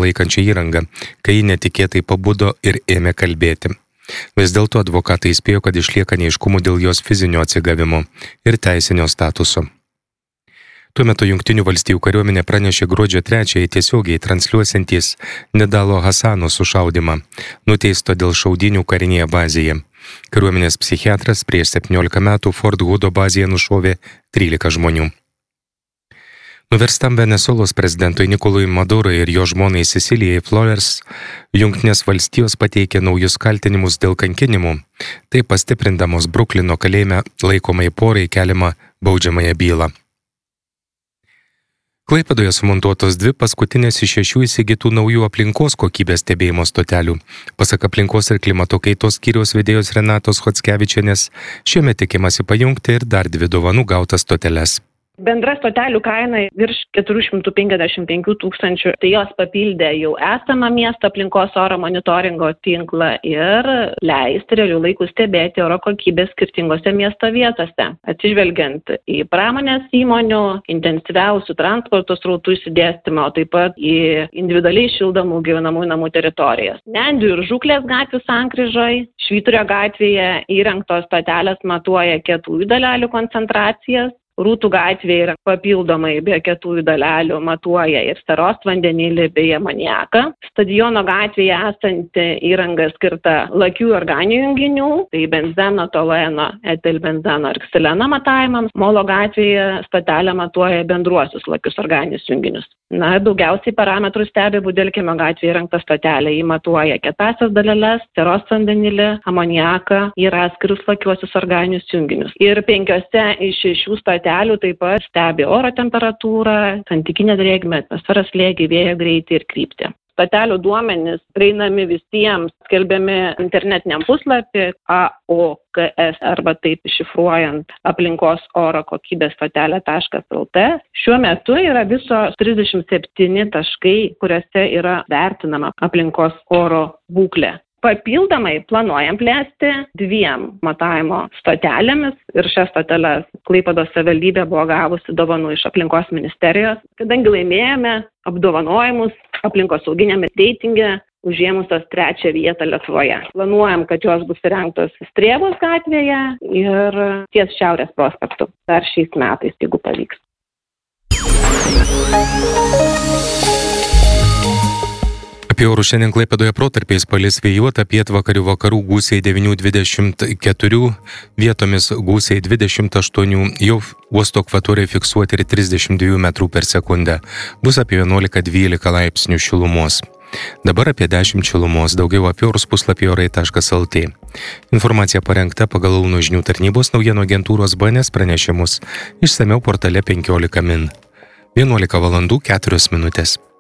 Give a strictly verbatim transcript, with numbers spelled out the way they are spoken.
palaikančią įrangą, kai ji netikėtai pabudo ir ėmė kalbėti. Vis dėlto advokatai įspėjo, kad išlieka neaiškumų dėl jos fizinio atsigavimo ir teisinio statuso. Tuo metu Jungtinių valstijų kariuomenė pranešė gruodžio trečiąją tiesiogiai transliuosiantys Nidalo Hasano sušaudymą, nuteisto dėl šaudynių karinėje bazėje. Kariuomenės psichiatras prieš septyniolika metų Fort Hoodo bazėje nušovė trylika žmonių. Nuverstam Venesuelos prezidentui Nikolui Madurui ir jo žmonai Cecilijai Flores Jungtinės valstijos pateikė naujus kaltinimus dėl kankinimų, tai pastiprindamos Bruklino kalėjime laikomai porai keliamą baudžiamąją bylą. Klaipėdoje sumontuotos dvi paskutinės iš šešių įsigytų naujų aplinkos kokybės stebėjimo stotelių. Pasak aplinkos ir klimato kaitos skyriaus vedėjos Renatos Chockevičienės, šiemet tikimasi pajungti ir dar dvi dovanų gautas stoteles. Bendra stotelių kaina virš keturi šimtai penkiasdešimt penki tūkstančių, tai jos papildė jau esamą miesto aplinkos oro monitoringo tinklą ir leisti realių laikų stebėti oro kokybės skirtingose miesto vietose, atsižvelgiant į pramonės įmonių, intensyviausių transporto srautų išsidėstymą, o taip pat į individualiai šildomų gyvenamųjų namų teritorijas. Nendrių ir Žuklės gatvių sankryžoj, Švyturio gatvėje įrengtos stotelės matuoja kietųjų dalelių koncentracijas. Rūtų gatvėje yra papildomai be kietųjų dalelių matuoja ir seros vandenilį bei amoniaką. Stadiono gatvėje esanti įranga skirta lakių organinių junginių, tai benzeno, tolueno, etilbenzeno ir ksileno matavimams. Molo gatvėje stotelė matuoja bendruosius lakius organinius junginius. Na, daugiausiai parametrų stebi Budelkimio gatvėje įrengta stotelė. Ji matuoja kietąsias daleles, seros vandenilį, amoniaką ir atskirus lakiuosius organinius junginius. Ir penkiose iš šešių stotelių taip pat stebi oro temperatūrą, santykinę drėgmę, atmosferos slėgį, vėjo greitį ir kryptį. Stotelių duomenys prieinami visiems, skelbiami internetiniam puslapį A O K S arba taip iššifruojant aplinkos oro kokybės stotelė taškas L T. Šiuo metu yra viso trisdešimt septyni taškai, kuriuose yra vertinama aplinkos oro būklė. Papildomai planuojam plėsti dviem matavimo stotelėmis ir šias stoteles Klaipėdos savivaldybė buvo gavusi dovanų iš aplinkos ministerijos, kadangi laimėjome apdovanojimus aplinkosauginiame reitinge užėmusios trečią vietą Lietuvoje. Planuojam, kad jos bus įrengtos Strėvos gatvėje ir ties Šiaurės prospektu dar šiais metais, jeigu pavyks. Apie orus šiandien Klaipėdoje protarpiais palis vėjuota, pietvakarių vakarų gūsiai devyni dvidešimt keturi, vietomis gūsiai dvidešimt aštuoni, jau uosto akvatoriai fiksuoti ir trisdešimt dva metrų per sekundę. Bus apie vienuolika dvylika laipsnių šilumos. Dabar apie dešimt šilumos, daugiau apie orus puslapį orai taškas L T. Informacija parengta pagal Launo žinių tarnybos naujienų agentūros B N S pranešimus, išsamiau portale penkiolika min. vienuolika valandų keturios minutės.